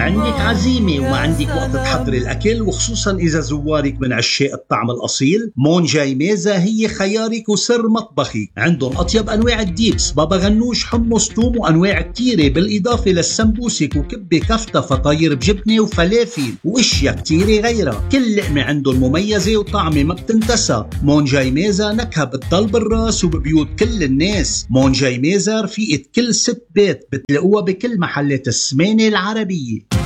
عندك عزيمة وما عندك وقت تحضري الأكل، وخصوصا إذا زوارك من عشاق الطعم الأصيل، مونجاي ميزة هي خيارك وسر مطبخي. عندهم أطيب أنواع الديبس، بابا غنوش، حمص، توم، وأنواع كتيرة، بالإضافة للسمبوسك وكبة كفتة فطاير بجبنة وفلافل وإشياء كتيرة غيرها. كل لقمة عندهم مميزة وطعمة ما بتنتسى. مونجاي ميزة نكهة بتضل بالراس وببيوت كل الناس. مونجاي ميزة رفيقة كل ست بيت، بتلاقوها بكل محلات السمانة العربية.